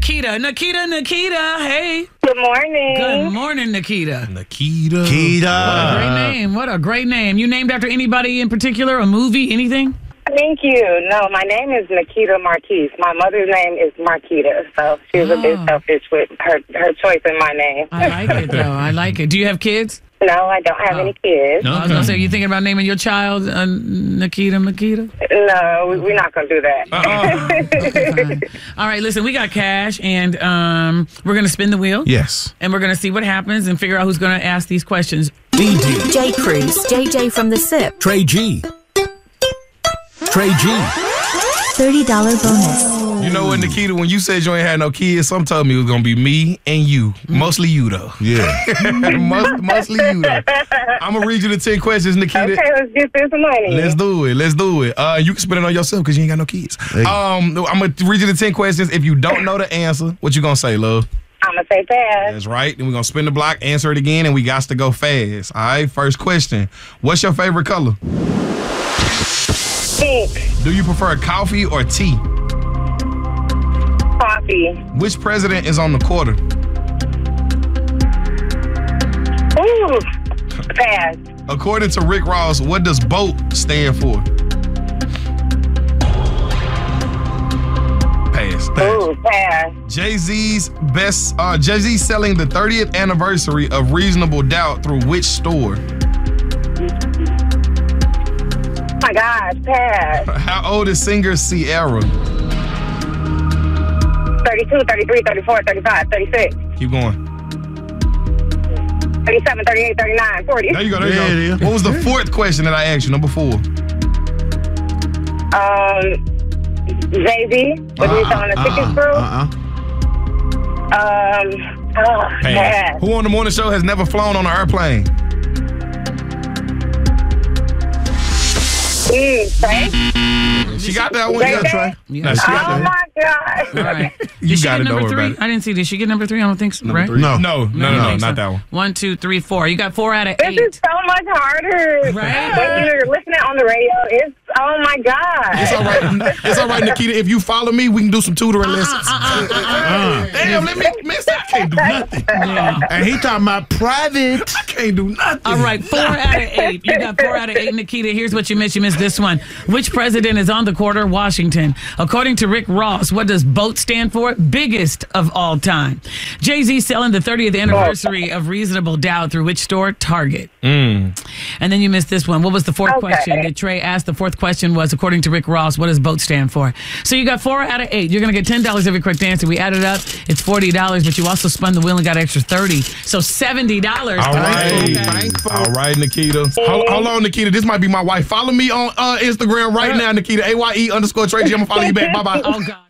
Nikita. Nikita, hey. Good morning. Good morning, Nikita. Nikita. What a great name. What a great name. You named after anybody in particular, a movie, anything? Thank you. No, my name is Nikita Marquise. My mother's name is Marquita, so she was a bit selfish with her choice in my name. I like it, though. I like it. Do you have kids? No, I don't have any kids. I was going to say, you thinking about naming your child Nikita? No, we're not going to do that. Okay, fine. All right, listen, we got cash, and we're going to spin the wheel. Yes. And we're going to see what happens and figure out who's going to ask these questions. DD. J. Cruz. JJ from the SIP. Trey G. Trey G. $30 bonus. You know what, Nikita, when you said you ain't had no kids, some told me it was going to be me and you. Mostly you, though. Yeah. Mostly you, though. I'm going to read you the 10 questions, Nikita. Okay, let's get this money. Let's do it. You can spend it on yourself because you ain't got no kids. Hey. I'm going to read you the 10 questions. If you don't know the answer, what you going to say, love? I'm going to say pass. That's right. Then we're going to spin the block, answer it again, and we got to go fast. All right, first question. What's your favorite color? Pink. Do you prefer coffee or tea? Coffee. Which president is on the quarter? Ooh, pass. According to Rick Ross, what does BOAT stand for? Pass. Ooh, pass. Jay-Z's selling the 30th anniversary of Reasonable Doubt through which store? Oh my gosh, pass. How old is singer Ciara? 32, 33, 34, 35, 36. Keep going. 37, 38, 39, 40. There you go. What was the fourth question that I asked you? Number 4. Jay-Z. Was he selling a ticket crew? Pass. Who on the morning show has never flown on an airplane? Trey? She got that one. Yeah, Trey. Yeah. No, she got Oh that. my God. All right. You Did she got get it, number don't worry 3? about it. I didn't see. Did she get number 3? I don't think so, right? No, think not so. that one. 1, 2, 3, 4. You got 4 out of 8. This is so much harder. Right? When you're listening on the radio, it's, oh my God. It's all right. It's all right, Nikita. If you follow me, we can do some tutoring lessons. Damn, let me miss that. I can't do nothing. And he talking about private. I can't do nothing. All right, 4 out of 8. You got 4 out of 8, Nikita. Here's what you missed. You missed this one. Which president is on the quarter? Washington. According to Rick Ross, what does BOAT stand for? Biggest of all time. Jay-Z selling the 30th anniversary of Reasonable Doubt through which store? Target. And then you missed this one. What was the fourth question that Trey asked? The fourth question was, according to Rick Ross, what does BOAT stand for? So you got 4 out of 8. You're going to get $10 every correct answer. We added up. It's $40, but you also spun the wheel and got an extra $30. So $70. All right, Nikita. Hold on, Nikita. This might be my wife. Follow me on Instagram right now, Nikita. AYE_Trey G. I'm going to follow you back. Bye-bye. Oh, God.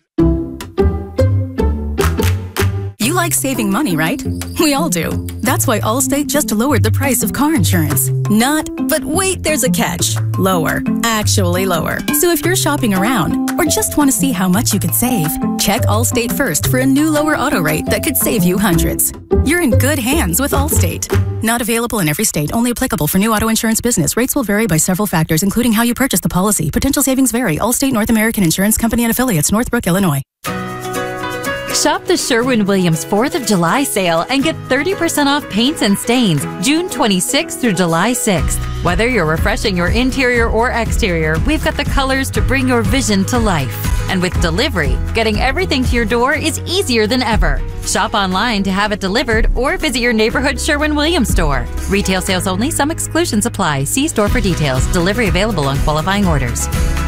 You like saving money, right? We all do. That's why Allstate just lowered the price of car insurance. But wait, there's a catch. Lower. Actually lower. So if you're shopping around or just want to see how much you could save, check Allstate first for a new lower auto rate that could save you hundreds. You're in good hands with Allstate. Not available in every state. Only applicable for new auto insurance business. Rates will vary by several factors, including how you purchase the policy. Potential savings vary. Allstate North American Insurance Company and Affiliates, Northbrook, Illinois. Shop the Sherwin-Williams 4th of July sale and get 30% off paints and stains June 26th through July 6th. Whether you're refreshing your interior or exterior, we've got the colors to bring your vision to life. And with delivery, getting everything to your door is easier than ever. Shop online to have it delivered or visit your neighborhood Sherwin-Williams store. Retail sales only. Some exclusions apply. See store for details. Delivery available on qualifying orders.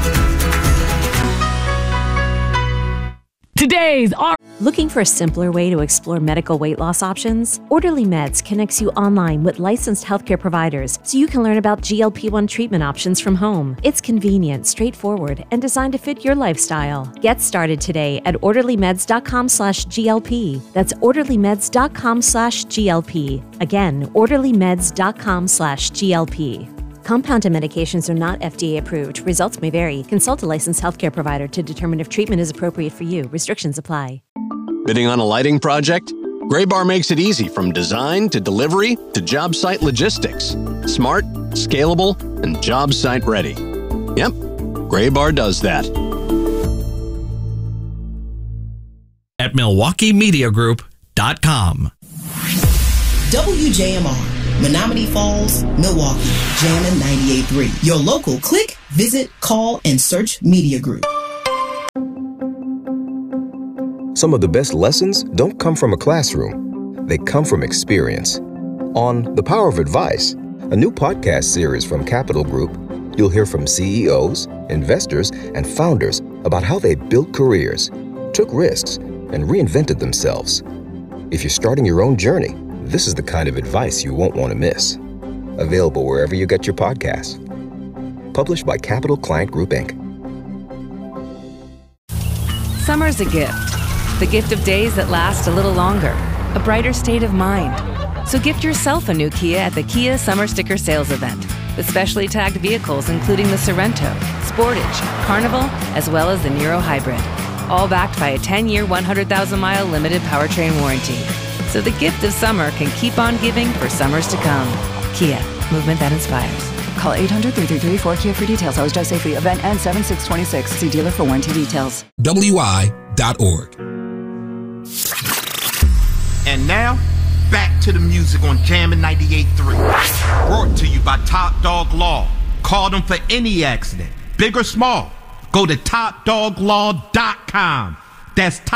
Today's Looking for a simpler way to explore medical weight loss options? Orderly Meds connects you online with licensed healthcare providers so you can learn about GLP-1 treatment options from home. It's convenient, straightforward, and designed to fit your lifestyle. Get started today at orderlymeds.com/GLP. That's orderlymeds.com/GLP. Again, orderlymeds.com/GLP. Compounded medications are not FDA approved. Results may vary. Consult a licensed healthcare provider to determine if treatment is appropriate for you. Restrictions apply. Bidding on a lighting project? Graybar makes it easy from design to delivery to job site logistics. Smart, scalable, and job site ready. Yep, Graybar does that. at MilwaukeeMediaGroup.com. WJMR, Menominee Falls, Milwaukee, Jammin' 98.3. Your local click, visit, call, and search media group. Some of the best lessons don't come from a classroom. They come from experience. On The Power of Advice, a new podcast series from Capital Group, you'll hear from CEOs, investors, and founders about how they built careers, took risks, and reinvented themselves. If you're starting your own journey, this is the kind of advice you won't want to miss. Available wherever you get your podcasts. Published by Capital Client Group, Inc. Summer's a gift. The gift of days that last a little longer. A brighter state of mind. So gift yourself a new Kia at the Kia Summer Sticker Sales Event. With specially tagged vehicles including the Sorrento, Sportage, Carnival, as well as the Niro Hybrid. All backed by a 10-year, 100,000-mile limited powertrain warranty. So the gift of summer can keep on giving for summers to come. Kia, movement that inspires. Call 800-333-4KIA for details. Always drive safely. Event ends 7/6/26. See dealer for warranty details. WI.org. And now, back to the music on Jammin' 98.3. Brought to you by Top Dog Law. Call them for any accident, big or small. Go to TopDogLaw.com. That's